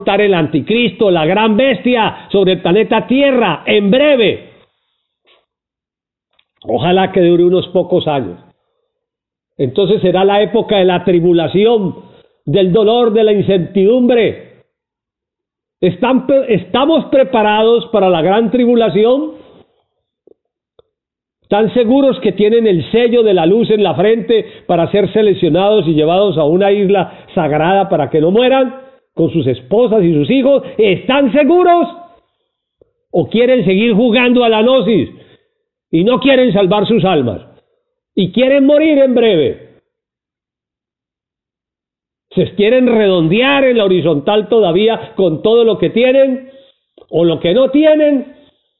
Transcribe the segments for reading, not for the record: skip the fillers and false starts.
montar el anticristo, la gran bestia, sobre el planeta Tierra, en breve. Ojalá que dure unos pocos años. Entonces será la época de la tribulación, del dolor, de la incertidumbre. ¿Estamos preparados para la gran tribulación? ¿Están seguros que tienen el sello de la luz en la frente para ser seleccionados y llevados a una isla sagrada para que no mueran con sus esposas y sus hijos? ¿Están seguros? ¿O quieren seguir jugando a la gnosis y no quieren salvar sus almas y quieren morir en breve? ¿Se quieren redondear en la horizontal todavía con todo lo que tienen o lo que no tienen?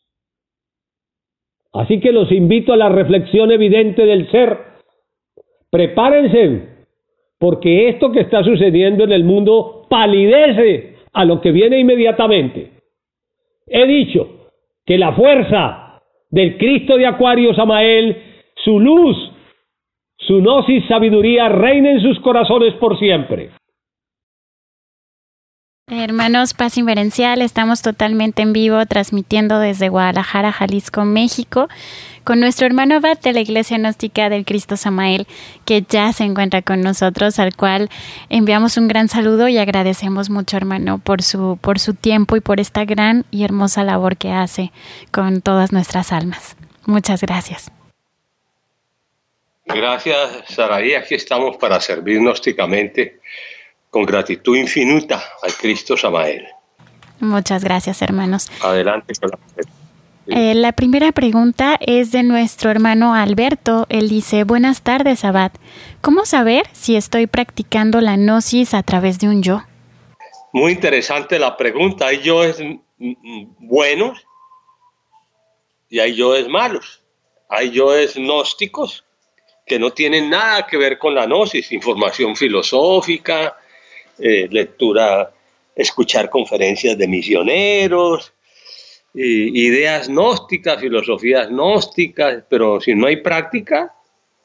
Así que los invito a la reflexión evidente del ser. Prepárense, porque esto que está sucediendo en el mundo palidece a lo que viene inmediatamente. He dicho que la fuerza del Cristo de Acuario Samael, su luz, su gnosis, sabiduría, reina en sus corazones por siempre. Hermanos, Paz Inverencial, estamos totalmente en vivo transmitiendo desde Guadalajara, Jalisco, México, con nuestro hermano abad de la Iglesia Gnóstica del Cristo Samael, que ya se encuentra con nosotros, al cual enviamos un gran saludo y agradecemos mucho, hermano, por su tiempo y por esta gran y hermosa labor que hace con todas nuestras almas. Muchas gracias. Gracias, Saraí. Aquí estamos para servir gnósticamente con gratitud infinita al Cristo Samael. Muchas gracias, hermanos. Adelante con la primera pregunta es de nuestro hermano Alberto. Él dice: buenas tardes, abad. ¿Cómo saber si estoy practicando la gnosis a través de un yo? Muy interesante la pregunta. Hay yoes buenos y hay yoes malos. Hay yoes gnósticos que no tienen nada que ver con la gnosis, información filosófica, lectura, escuchar conferencias de misioneros, ideas gnósticas, filosofías gnósticas, pero si no hay práctica,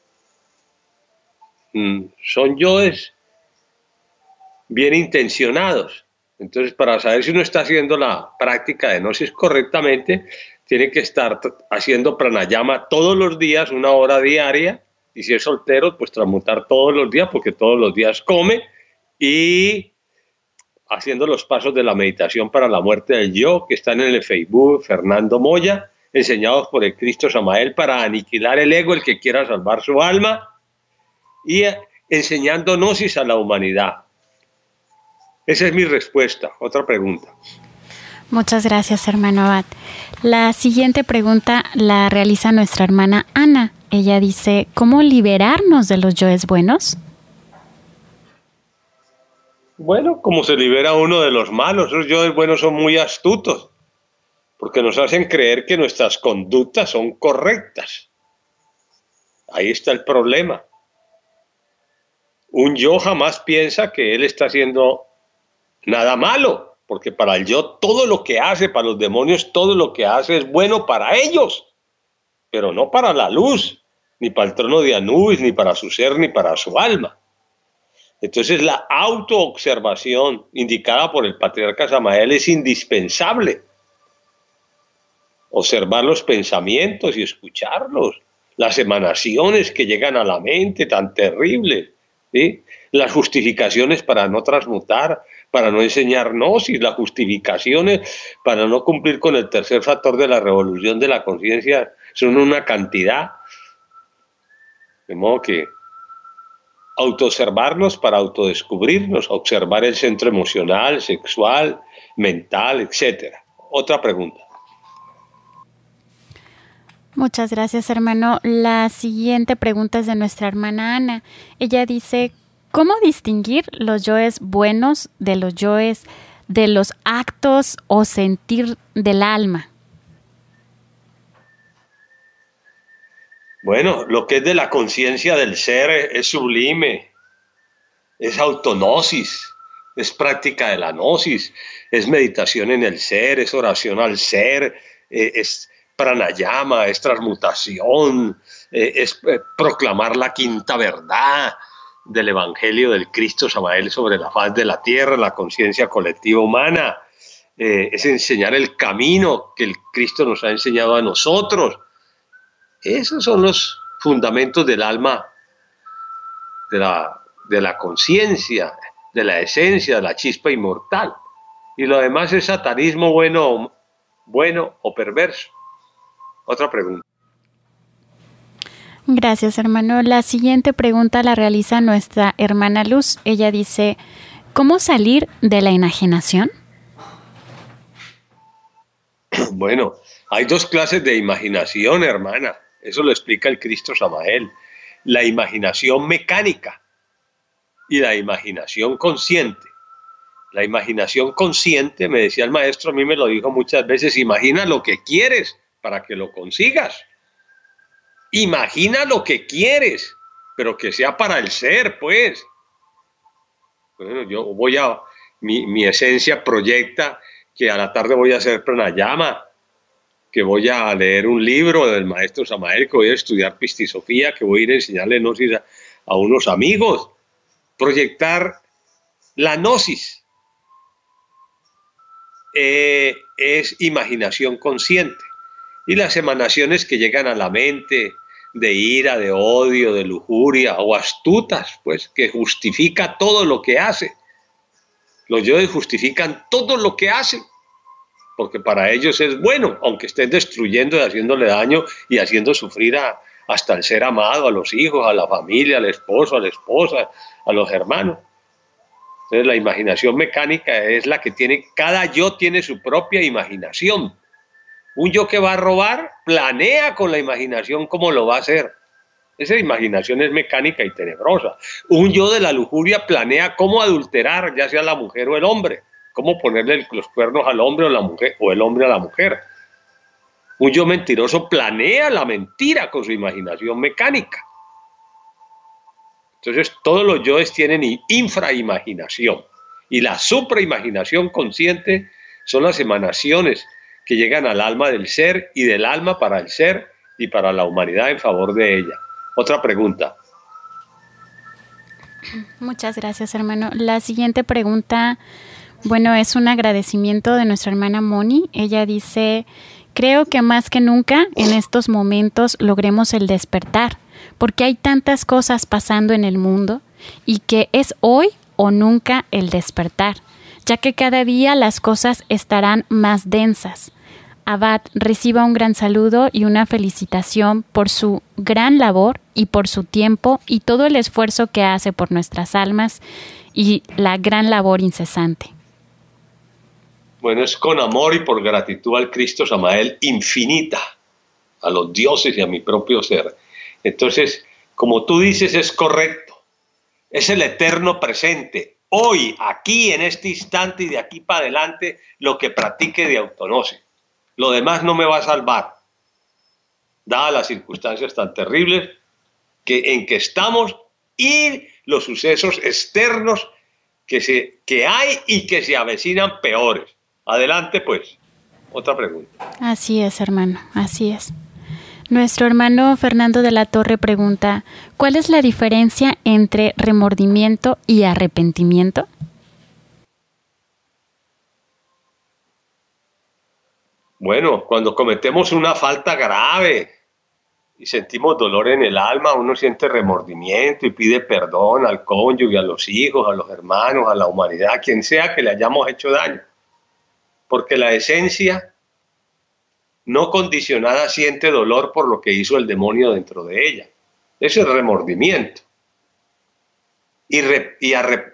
son yoes bien intencionados. Entonces, para saber si uno está haciendo la práctica de gnosis correctamente, tiene que estar haciendo pranayama todos los días, 1 hora diaria, y si es soltero, pues transmutar todos los días, porque todos los días come, y haciendo los pasos de la meditación para la muerte del yo, que están en el Facebook Fernando Moya, enseñados por el Cristo Samael para aniquilar el ego, el que quiera salvar su alma, y enseñando gnosis a la humanidad. Esa es mi respuesta. Otra pregunta. Muchas gracias, hermano abad. La siguiente pregunta la realiza nuestra hermana Ana. Ella dice: ¿cómo liberarnos de los yoes buenos? Bueno, como se libera uno de los malos. Los yoes buenos son muy astutos, porque nos hacen creer que nuestras conductas son correctas. Ahí está el problema. Un yo jamás piensa que él está haciendo nada malo, porque para el yo todo lo que hace, para los demonios todo lo que hace es bueno para ellos, pero no para la luz, ni para el trono de Anubis, ni para su ser, ni para su alma. Entonces la autoobservación indicada por el patriarca Samael es indispensable. Observar los pensamientos y escucharlos, las emanaciones que llegan a la mente tan terribles, ¿sí? Las justificaciones para no transmutar, para no enseñar gnosis, las justificaciones para no cumplir con el tercer factor de la revolución de la conciencia, son una cantidad. De modo que autoobservarnos para autodescubrirnos, observar el centro emocional, sexual, mental, etc. Otra pregunta. Muchas gracias, hermano. La siguiente pregunta es de nuestra hermana Ana. Ella dice: ¿cómo distinguir los yoes buenos de los yoes de los actos o sentir del alma? Bueno, lo que es de la conciencia del ser es sublime, es autognosis, es práctica de la gnosis, es meditación en el ser, es oración al ser, es pranayama, es transmutación, es proclamar la quinta verdad, del Evangelio del Cristo Samael sobre la faz de la tierra, la conciencia colectiva humana, es enseñar el camino que el Cristo nos ha enseñado a nosotros. Esos son los fundamentos del alma, de la conciencia, de la esencia, de la chispa inmortal. Y lo demás es satanismo bueno o perverso. Otra pregunta. Gracias, hermano. La siguiente pregunta la realiza nuestra hermana Luz. Ella dice, ¿cómo salir de la enajenación? Bueno, hay dos clases de imaginación, hermana. Eso lo explica el Cristo Samael. La imaginación mecánica y la imaginación consciente. La imaginación consciente, me decía el maestro, a mí me lo dijo muchas veces, imagina lo que quieres para que lo consigas. Imagina lo que quieres, pero que sea para el ser, pues. Bueno, yo mi esencia proyecta que a la tarde voy a hacer pranayama, que voy a leer un libro del maestro Samael, que voy a estudiar pistisofía, que voy a ir a enseñarle gnosis a unos amigos. Proyectar la gnosis es imaginación consciente. Y las emanaciones que llegan a la mente de ira, de odio, de lujuria o astutas, pues, que justifica todo lo que hace. Los yoes justifican todo lo que hacen, porque para ellos es bueno, aunque estén destruyendo y haciéndole daño y haciendo sufrir hasta el ser amado, a los hijos, a la familia, al esposo, a la esposa, a los hermanos. Entonces la imaginación mecánica es la que tiene, cada yo tiene su propia imaginación. Un yo que va a robar planea con la imaginación cómo lo va a hacer. Esa imaginación es mecánica y tenebrosa. Un yo de la lujuria planea cómo adulterar, ya sea la mujer o el hombre, cómo ponerle los cuernos al hombre o la mujer, o el hombre a la mujer. Un yo mentiroso planea la mentira con su imaginación mecánica. Entonces todos los yoes tienen infraimaginación, y la supraimaginación consciente son las emanaciones que llegan al alma del ser y del alma para el ser y para la humanidad en favor de ella. Otra pregunta. Muchas gracias, hermano. La siguiente pregunta, bueno, es un agradecimiento de nuestra hermana Moni. Ella dice, creo que más que nunca en estos momentos logremos el despertar, porque hay tantas cosas pasando en el mundo y que es hoy o nunca el despertar, ya que cada día las cosas estarán más densas. Abad, reciba un gran saludo y una felicitación por su gran labor y por su tiempo y todo el esfuerzo que hace por nuestras almas y la gran labor incesante. Bueno, es con amor y por gratitud al Cristo Samael infinita, a los dioses y a mi propio ser. Entonces, como tú dices, es correcto. Es el eterno presente. Hoy, aquí, en este instante y de aquí para adelante, lo que practique de autognosis. Lo demás no me va a salvar, dadas las circunstancias tan terribles en que estamos y los sucesos externos que hay y que se avecinan peores. Adelante, pues. Otra pregunta. Así es, hermano, así es. Nuestro hermano Fernando de la Torre pregunta, ¿cuál es la diferencia entre remordimiento y arrepentimiento? Bueno, cuando cometemos una falta grave y sentimos dolor en el alma, uno siente remordimiento y pide perdón al cónyuge, a los hijos, a los hermanos, a la humanidad, a quien sea que le hayamos hecho daño. Porque la esencia no condicionada siente dolor por lo que hizo el demonio dentro de ella. Ese es remordimiento. Y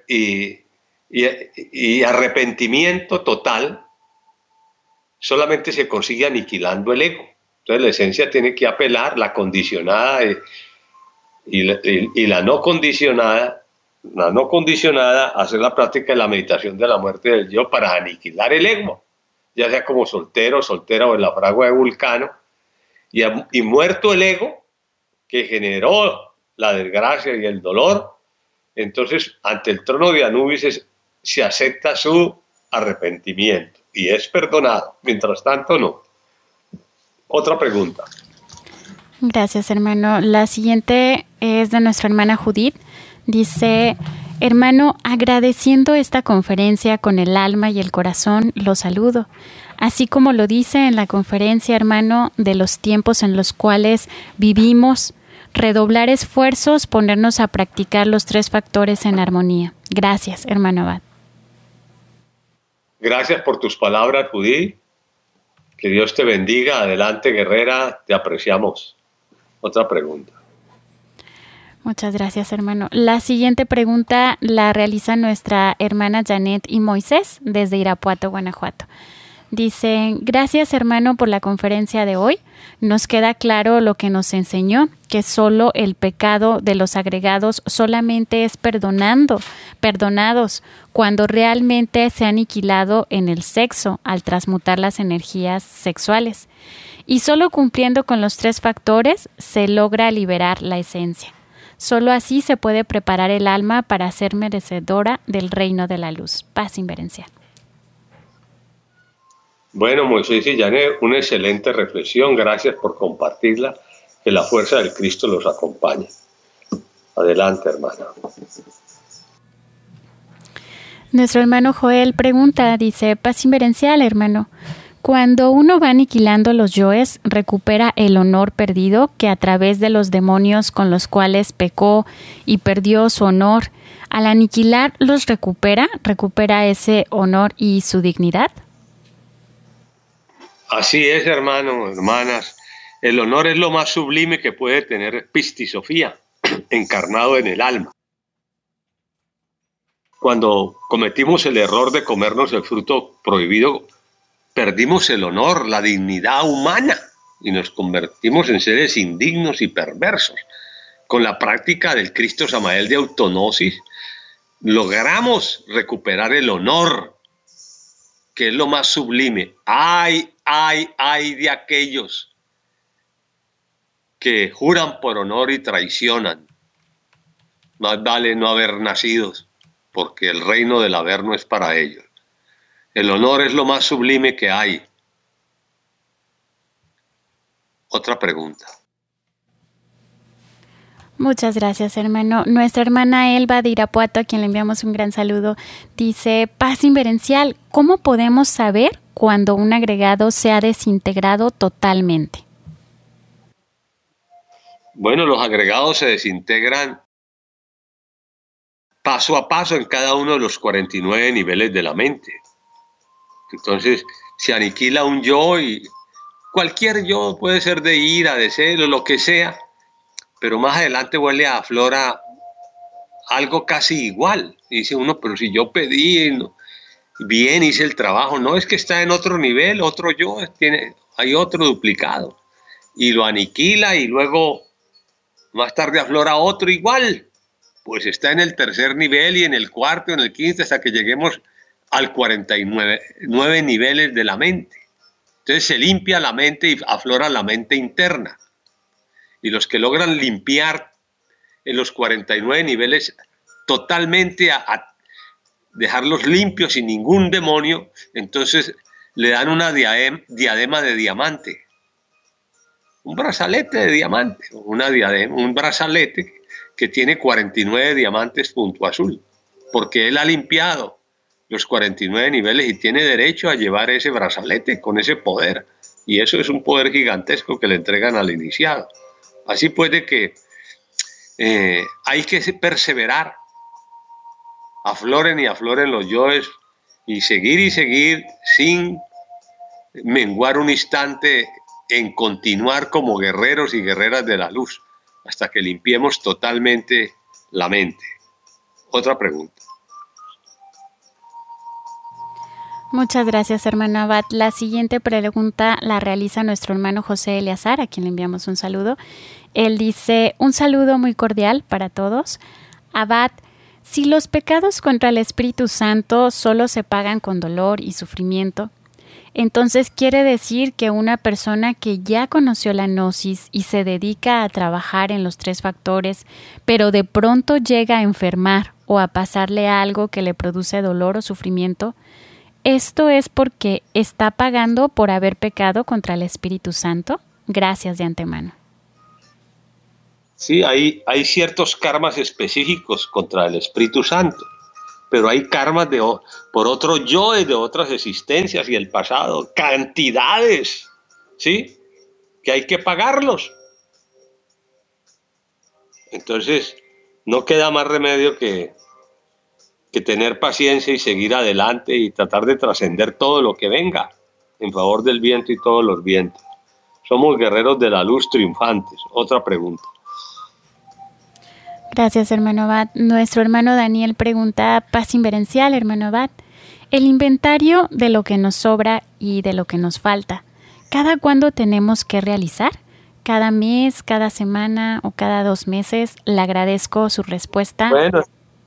arrepentimiento total solamente se consigue aniquilando el ego. Entonces la esencia tiene que apelar, la condicionada y la no condicionada, hacer la práctica de la meditación de la muerte del yo para aniquilar el ego, ya sea como soltero, soltera o en la fragua de Vulcano, y muerto el ego que generó la desgracia y el dolor, entonces ante el trono de Anubis se acepta su arrepentimiento y es perdonado. Mientras tanto, no. Otra pregunta. Gracias, hermano. La siguiente es de nuestra hermana Judith. Dice, hermano, agradeciendo esta conferencia con el alma y el corazón, lo saludo. Así como lo dice en la conferencia, hermano, de los tiempos en los cuales vivimos, redoblar esfuerzos, ponernos a practicar los 3 factores en armonía. Gracias, hermano Abad. Gracias por tus palabras, Judí. Que Dios te bendiga. Adelante, guerrera. Te apreciamos. Otra pregunta. Muchas gracias, hermano. La siguiente pregunta la realiza nuestra hermana Janet y Moisés desde Irapuato, Guanajuato. Dicen, gracias, hermano, por la conferencia de hoy. Nos queda claro lo que nos enseñó, que solo el pecado de los agregados solamente es perdonados cuando realmente se ha aniquilado en el sexo al transmutar las energías sexuales. Y solo cumpliendo con los 3 factores se logra liberar la esencia. Solo así se puede preparar el alma para ser merecedora del reino de la luz. Paz inverencial. Bueno, Moisés y Janet, una excelente reflexión. Gracias por compartirla. Que la fuerza del Cristo los acompañe. Adelante, hermana. Nuestro hermano Joel pregunta, dice, paz inverencial, hermano. Cuando uno va aniquilando los yoes, recupera el honor perdido que a través de los demonios con los cuales pecó y perdió su honor, al aniquilar los recupera ese honor y su dignidad. Así es, hermanos, hermanas. El honor es lo más sublime que puede tener Pistisofía, encarnado en el alma. Cuando cometimos el error de comernos el fruto prohibido, perdimos el honor, la dignidad humana y nos convertimos en seres indignos y perversos. Con la práctica del Cristo Samael de autonosis, logramos recuperar el honor, que es lo más sublime. Ay de aquellos que juran por honor y traicionan. Más vale no haber nacido, porque el reino del haber no es para ellos. El honor es lo más sublime que hay. Otra pregunta. Muchas gracias, hermano. Nuestra hermana Elba de Irapuato, a quien le enviamos un gran saludo, dice, paz inverencial, ¿cómo podemos saber cuando un agregado se ha desintegrado totalmente? Bueno, los agregados se desintegran paso a paso en cada uno de los 49 niveles de la mente. Entonces, se aniquila un yo y cualquier yo puede ser de ira, de celo, lo que sea, pero más adelante vuelve a aflora algo casi igual. Y dice uno, pero si yo pedí, bien, hice el trabajo, no, es que está en otro nivel, otro yo, hay otro duplicado. Y lo aniquila y luego más tarde aflora otro igual. Pues está en el 3er nivel y en el 4º, en el 15º, hasta que lleguemos al 49 niveles de la mente. Entonces se limpia la mente y aflora la mente interna. Y los que logran limpiar en los 49 niveles totalmente, a dejarlos limpios sin ningún demonio, entonces le dan una diadema de diamante. Un brazalete de diamante, un brazalete que tiene 49 diamantes punto azul, porque él ha limpiado los 49 niveles y tiene derecho a llevar ese brazalete con ese poder. Y eso es un poder gigantesco que le entregan al iniciado. Así puede que hay que perseverar. Afloren y afloren los yoes y seguir sin menguar un instante en continuar como guerreros y guerreras de la luz hasta que limpiemos totalmente la mente. Otra pregunta. Muchas gracias, hermano Abad. La siguiente pregunta la realiza nuestro hermano José Eleazar, a quien le enviamos un saludo. Él dice, un saludo muy cordial para todos. Abad, si los pecados contra el Espíritu Santo solo se pagan con dolor y sufrimiento, entonces quiere decir que una persona que ya conoció la gnosis y se dedica a trabajar en los 3 factores, pero de pronto llega a enfermar o a pasarle algo que le produce dolor o sufrimiento, ¿esto es porque está pagando por haber pecado contra el Espíritu Santo? Gracias de antemano. Sí, hay ciertos karmas específicos contra el Espíritu Santo, pero hay karmas por otros yoes de otras existencias y el pasado, cantidades, ¿sí? Que hay que pagarlos. Entonces, no queda más remedio que tener paciencia y seguir adelante y tratar de trascender todo lo que venga en favor del viento y todos los vientos. Somos guerreros de la luz triunfantes. Otra pregunta. Gracias, hermano Abad. Nuestro hermano Daniel pregunta, paz inverencial, hermano Abad, el inventario de lo que nos sobra y de lo que nos falta, ¿cada cuándo tenemos que realizar? ¿Cada mes, cada semana o cada 2 meses? Le agradezco su respuesta. Bueno,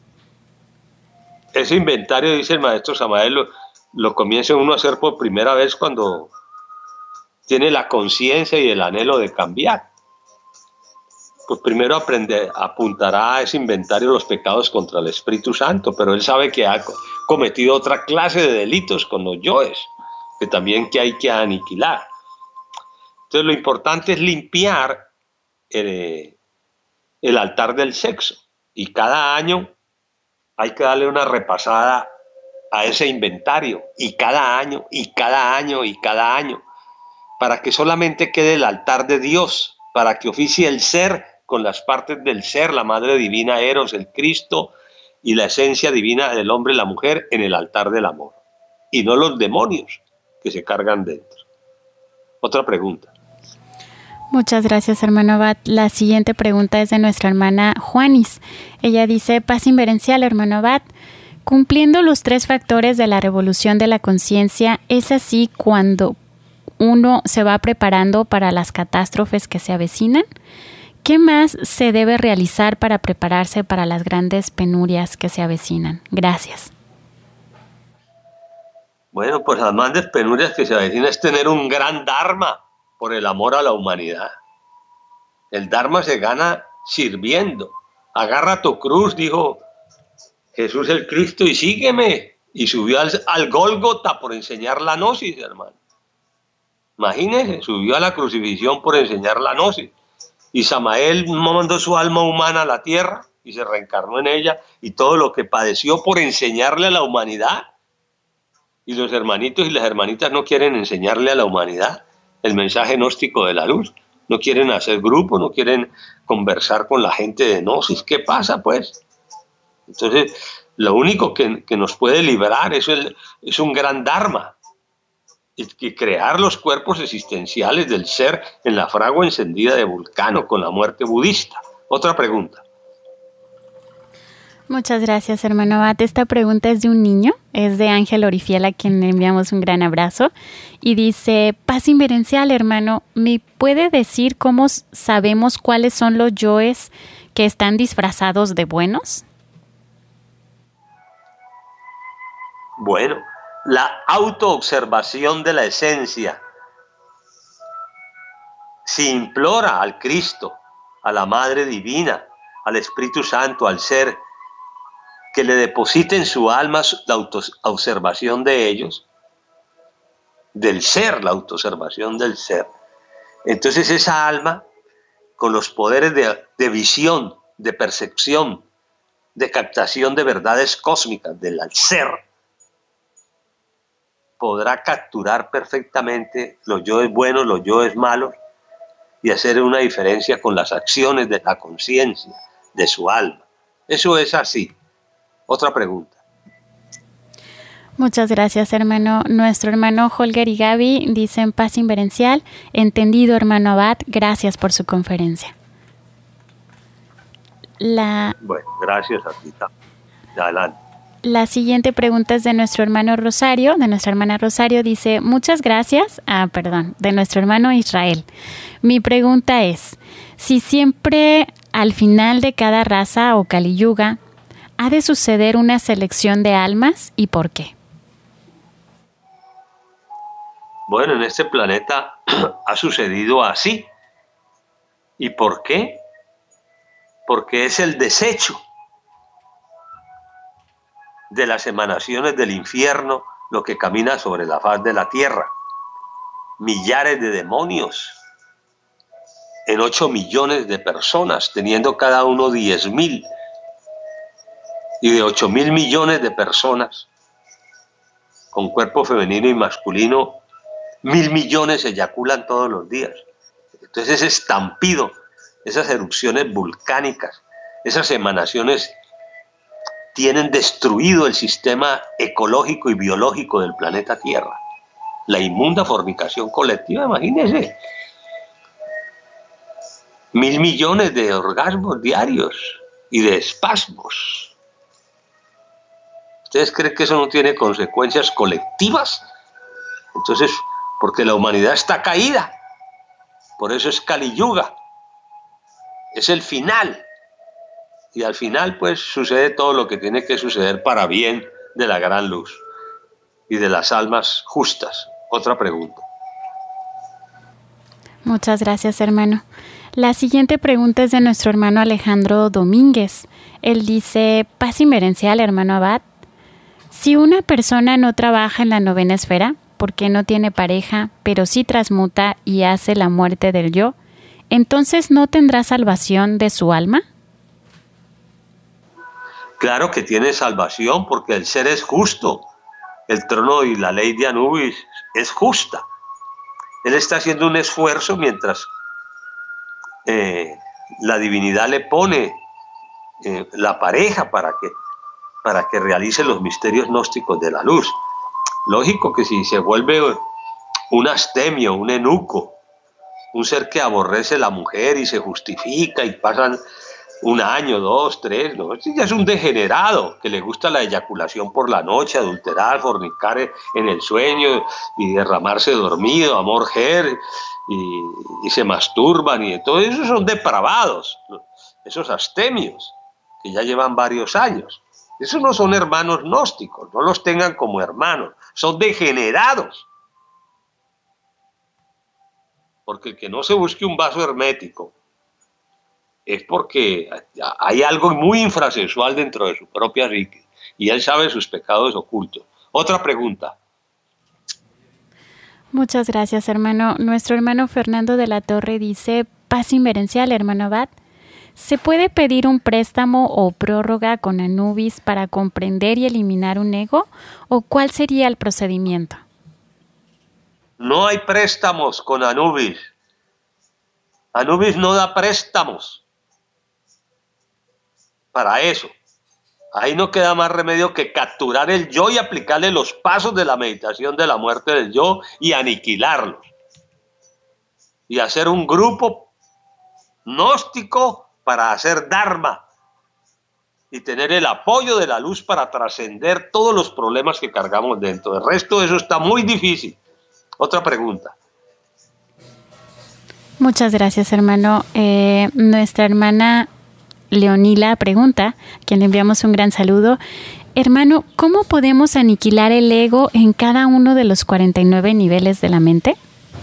ese inventario, dice el maestro Samael, lo comienza uno a hacer por primera vez cuando tiene la conciencia y el anhelo de cambiar. Pues primero apuntará a ese inventario los pecados contra el Espíritu Santo, pero él sabe que ha cometido otra clase de delitos con los yoes, que también que hay que aniquilar. Entonces lo importante es limpiar el altar del sexo, y cada año hay que darle una repasada a ese inventario, y cada año, y cada año, y cada año, para que solamente quede el altar de Dios, para que oficie el ser con las partes del ser, la madre divina Eros, el Cristo, y la esencia divina del hombre y la mujer en el altar del amor, y no los demonios que se cargan dentro. Otra pregunta. Muchas gracias, hermano Abad. La siguiente pregunta es de nuestra hermana Juanis. Ella dice, paz inverencial, hermano Abad, cumpliendo los 3 factores de la revolución de la conciencia, ¿es así cuando uno se va preparando para las catástrofes que se avecinan? ¿Qué más se debe realizar para prepararse para las grandes penurias que se avecinan? Gracias. Bueno, pues las grandes penurias que se avecinan es tener un gran dharma por el amor a la humanidad. El dharma se gana sirviendo. Agarra tu cruz, dijo Jesús el Cristo, y sígueme. Y subió al Gólgota por enseñar la gnosis, hermano. Imagínense, subió a la crucifixión por enseñar la gnosis. Y Samael mandó su alma humana a la tierra y se reencarnó en ella, y todo lo que padeció por enseñarle a la humanidad. Y los hermanitos y las hermanitas no quieren enseñarle a la humanidad el mensaje gnóstico de la luz. No quieren hacer grupo, no quieren conversar con la gente de gnosis. ¿Qué pasa, pues? Entonces, lo único que nos puede liberar es un gran dharma. Y crear los cuerpos existenciales del ser en la fragua encendida de Vulcano con la muerte budista. Otra pregunta. Muchas gracias, hermano Abad. Esta pregunta es de un niño, es de Ángel Orifiel, a quien le enviamos un gran abrazo. Y dice, paz inverencial, hermano, ¿me puede decir cómo sabemos cuáles son los yoes que están disfrazados de buenos? Bueno, la autoobservación de la esencia. Si implora al Cristo, a la Madre Divina, al Espíritu Santo, al Ser, que le deposite en su alma la autoobservación de ellos, del ser, la autoobservación del ser. Entonces esa alma, con los poderes de visión, de percepción, de captación de verdades cósmicas del ser, podrá capturar perfectamente los yoes buenos, los yoes malos, y hacer una diferencia con las acciones de la conciencia, de su alma. Eso es así. Otra pregunta. Muchas gracias, hermano. Nuestro hermano Holger y Gaby dicen paz inverencial. Entendido, hermano Abad. Gracias por su conferencia. Bueno, gracias a ti. Adelante. La siguiente pregunta es de nuestro hermano Rosario, de nuestra hermana Rosario. Dice, muchas gracias. De nuestro hermano Israel. Mi pregunta es, si siempre al final de cada raza o Kali Yuga ¿ha de suceder una selección de almas y por qué? Bueno, en este planeta ha sucedido así. ¿Y por qué? Porque es el desecho de las emanaciones del infierno lo que camina sobre la faz de la tierra. Millares de demonios en 8 millones de personas, teniendo cada uno 10.000. Y de 8.000 millones de personas con cuerpo femenino y masculino, 1.000 millones eyaculan todos los días. Entonces ese estampido, esas erupciones volcánicas, esas emanaciones tienen destruido el sistema ecológico y biológico del planeta Tierra. La inmunda fornicación colectiva, imagínense. 1.000 millones de orgasmos diarios y de espasmos. ¿Ustedes creen que eso no tiene consecuencias colectivas? Entonces, porque la humanidad está caída. Por eso es Kali Yuga. Es el final. Y al final, pues, sucede todo lo que tiene que suceder para bien de la gran luz y de las almas justas. Otra pregunta. Muchas gracias, hermano. La siguiente pregunta es de nuestro hermano Alejandro Domínguez. Él dice: paz inmerencial, hermano Abad. Si una persona no trabaja en la novena esfera, porque no tiene pareja, pero sí transmuta y hace la muerte del yo, ¿entonces no tendrá salvación de su alma? Claro que tiene salvación, porque el ser es justo. El trono y la ley de Anubis es justa. Él está haciendo un esfuerzo mientras la divinidad le pone la pareja para que realice los misterios gnósticos de la luz. Lógico que si se vuelve un astemio, un eunuco, un ser que aborrece a la mujer y se justifica y pasan 1 año, 2, 3, no, este ya es un degenerado que le gusta la eyaculación por la noche, adulterar, fornicar en el sueño y derramarse dormido, amor ger, y se masturban y todo eso. Son depravados, esos astemios que ya llevan varios años. Esos no son hermanos gnósticos, no los tengan como hermanos, son degenerados. Porque el que no se busque un vaso hermético es porque hay algo muy infrasexual dentro de su propia psique y él sabe sus pecados ocultos. Otra pregunta. Muchas gracias, hermano. Nuestro hermano Fernando de la Torre dice: paz inmerencial, hermano Abad. ¿Se puede pedir un préstamo o prórroga con Anubis para comprender y eliminar un ego? ¿O cuál sería el procedimiento? No hay préstamos con Anubis. Anubis no da préstamos para eso. Ahí no queda más remedio que capturar el yo y aplicarle los pasos de la meditación de la muerte del yo y aniquilarlos. Y hacer un grupo gnóstico para hacer Dharma y tener el apoyo de la luz para trascender todos los problemas que cargamos dentro. El resto de eso está muy difícil. Otra pregunta. Muchas gracias, hermano. Nuestra hermana Leonila pregunta, a quien le enviamos un gran saludo: hermano, ¿cómo podemos aniquilar el ego en cada uno de los 49 niveles de la mente?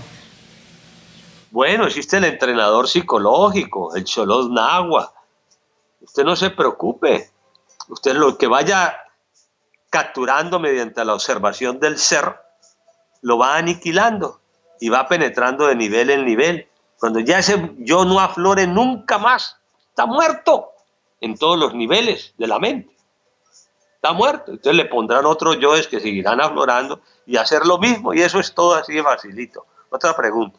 Bueno, existe el entrenador psicológico, el Xolotl Nahua. Usted no se preocupe. Usted lo que vaya capturando mediante la observación del ser, lo va aniquilando y va penetrando de nivel en nivel. Cuando ya ese yo no aflore nunca más, está muerto en todos los niveles de la mente. Está muerto. Entonces le pondrán otros yoes que seguirán aflorando y hacer lo mismo. Y eso es todo así de facilito. Otra pregunta.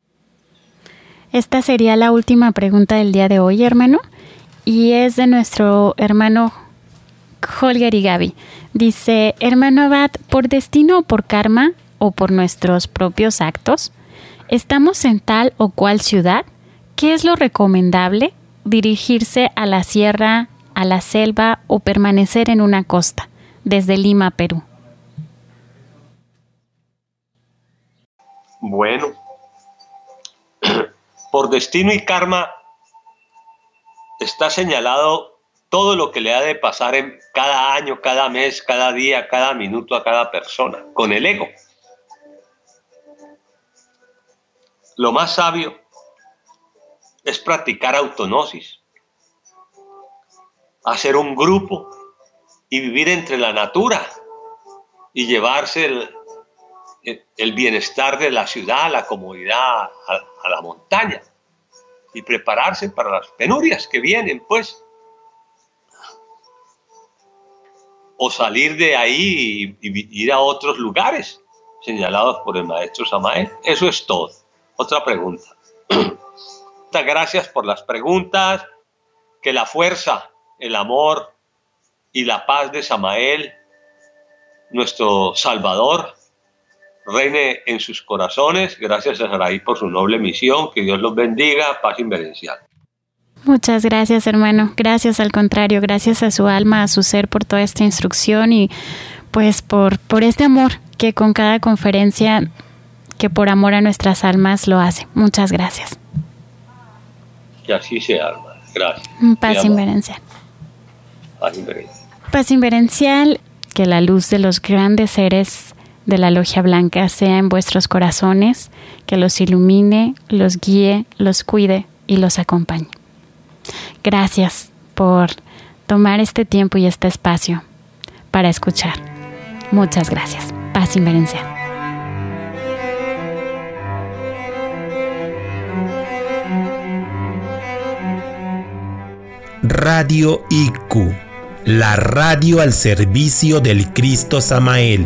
Esta sería la última pregunta del día de hoy, hermano. Y es de nuestro hermano Holger y Gaby. Dice: hermano Abad, ¿por destino o por karma o por nuestros propios actos estamos en tal o cual ciudad? ¿Qué es lo recomendable? ¿Dirigirse a la sierra, a la selva o permanecer en una costa, desde Lima, Perú? Bueno, por destino y karma está señalado todo lo que le ha de pasar en cada año, cada mes, cada día, cada minuto a cada persona, con el ego. Lo más sabio es practicar autognosis, hacer un grupo y vivir entre la natura y llevarse el bienestar de la ciudad, la comodidad a la montaña. y prepararse para las penurias que vienen, pues. O salir de ahí y ir a otros lugares señalados por el maestro Samael. Eso es todo. Otra pregunta. Muchas gracias por las preguntas. Que la fuerza, el amor y la paz de Samael, nuestro Salvador, reine en sus corazones. Gracias a Saraí por su noble misión. Que Dios los bendiga. Paz inverencial. Muchas gracias, hermano. Gracias, al contrario, gracias a su alma, a su ser por toda esta instrucción y pues por este amor que con cada conferencia, que por amor a nuestras almas lo hace. Muchas gracias. Que así sea, hermano. Gracias. Paz inverencial. Paz inverencial. Paz inverencial, que la luz de los grandes seres de la Logia Blanca sea en vuestros corazones, que los ilumine, los guíe, los cuide y los acompañe. Gracias por tomar este tiempo y este espacio para escuchar. Muchas gracias. Paz inverencial. Radio IQ, la radio al servicio del Cristo Samael.